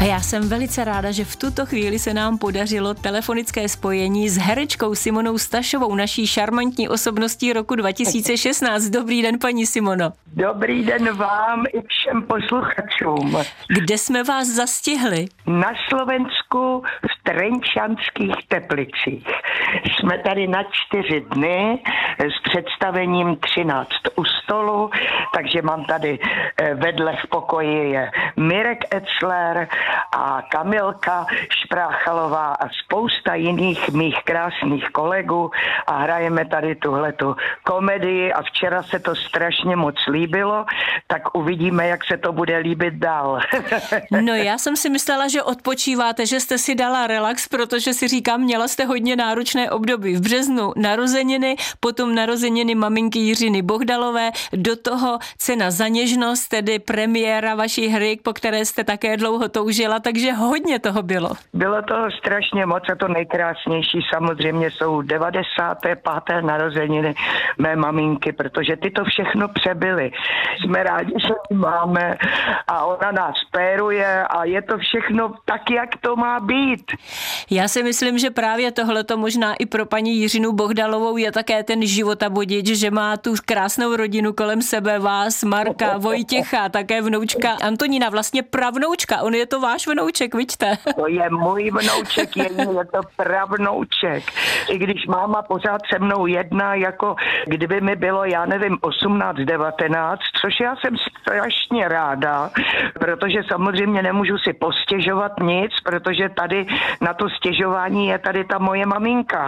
já jsem velice ráda, že v tuto chvíli se nám podařilo telefonické spojení s herečkou Simonou Stašovou, naší šarmantní osobností roku 2016. Dobrý den, paní Simono. Dobrý den vám i všem posluchačům. Kde jsme vás zastihli? Na Slovensku v Trenčanských Teplicích. Jsme tady na 4 dny s představením 13 u stolu, takže mám tady vedle v pokoji je Mirek Etzler a Kamilka Špráchalová a spousta jiných mých krásných kolegů a hrajeme tady tuhletu komedii a včera se to strašně moc líbilo, tak uvidíme, jak se to bude líbit dál. No já jsem si myslela, že odpočíváte, že jste si dala relax, protože si říkám, měla jste hodně náročné období. V březnu narozeniny, potom narozeniny maminky Jiřiny Bohdalové, do toho Cena za něžnost, tedy premiéra vaší hry, po které jste také dlouho toužila, takže hodně toho bylo. Bylo toho strašně moc a to nejkrásnější samozřejmě jsou 95. narozeniny mé maminky, protože ty to všechno přebyly. Jsme rádi, že ji máme a ona nás péruje a je to všechno tak, jak to má být. Já si myslím, že právě tohleto možná i pro paní Jiřinu Bohdalovou je také ten životabodič, že má tu krásnou rodinu kolem sebe, vás, Marka, Vojtěcha, také vnoučka Antonína, vlastně pravnoučka, on je to váš vnouček, vidíte? To je můj vnouček, je to pravnouček. I když máma pořád se mnou jedná, jako kdyby mi bylo, já nevím, 18, 19, což já jsem strašně ráda, protože samozřejmě nemůžu si postěžovat nic, protože tady na to stěžování je tady ta moje maminka.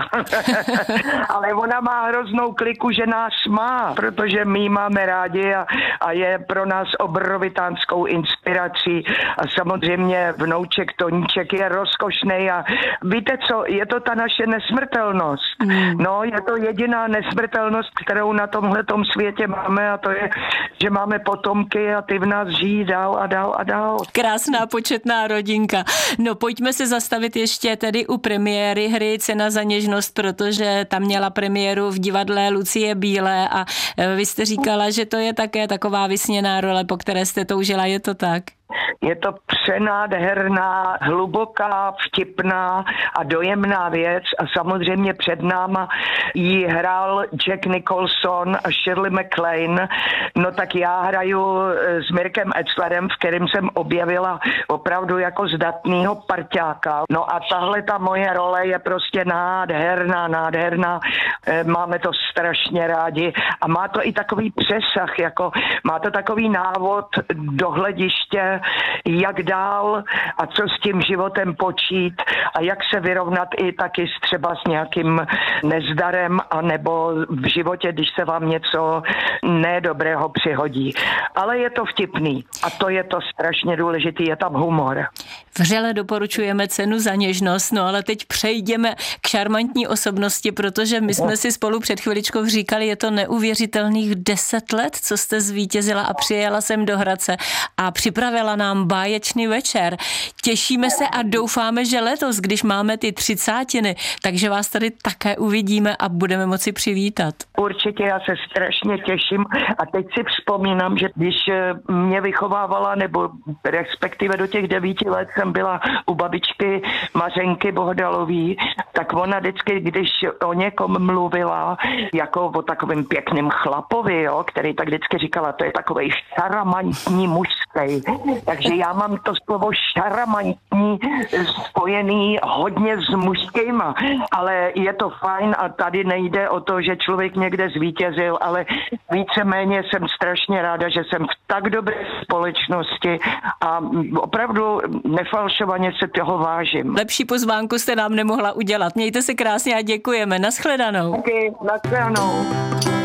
Ale ona má hroznou kliku, že nás má, protože my ji máme rádi a je pro nás obrovitánskou inspirací a samozřejmě vnouček Toníček je rozkošnej a víte co, je to ta naše nesmrtelnost. No, je to jediná nesmrtelnost, kterou na tomhletom světě máme a to je, že máme potomky a ty v nás žijí dál a dál a dál. Krásná početná rodinka. No pojďme se zastavit ještě tedy u premiéry hry Cena za něžnost, protože tam měla premiéru v divadle Lucie Bílé a vy jste říkala, že to je také taková vysněná role, po které jste toužila, je to tak? Je to přenádherná, hluboká, vtipná a dojemná věc a samozřejmě před náma jí hrál Jack Nicholson a Shirley MacLaine. No tak já hraju s Mirkem Etzlerem, v kterém jsem objevila opravdu jako zdatnýho parťáka. No a tahle ta moje role je prostě nádherná. Máme to strašně rádi a má to i takový přesah, jako má to takový návod do hlediště, jak dál a co s tím životem počít a jak se vyrovnat i taky třeba s nějakým nezdarem anebo v životě, když se vám něco nedobrého přihodí. Ale je to vtipný a to je to strašně důležitý, je tam humor. Vřele doporučujeme Cenu za něžnost, no ale teď přejdeme k šarmantní osobnosti, protože my jsme si spolu před chviličkou říkali, je to neuvěřitelných 10 let, co jste zvítězila a přijela sem do Hradce a připravila nám báječný večer. Těšíme se a doufáme, že letos, když máme ty 30, takže vás tady také uvidíme a budeme moci přivítat. Určitě, já se strašně těším a teď si vzpomínám, že když mě vychovávala, nebo respektive do těch 9 let jsem byla u babičky Mařenky Bohdalový, tak ona vždycky, když o někom mluvila, jako o takovým pěkným chlapovi, jo, který tak vždycky říkala, to je takovej šaramantní mužský. Takže já mám to slovo šaramantní spojený hodně s mužskýma, ale je to fajn a tady nejde o to, že člověk někde zvítězil, ale víceméně jsem strašně ráda, že jsem v tak dobré společnosti a opravdu nefalšovaně se toho vážím. Lepší pozvánku jste nám nemohla udělat. Mějte se krásně a děkujeme. Naschledanou. Taky, naschledanou.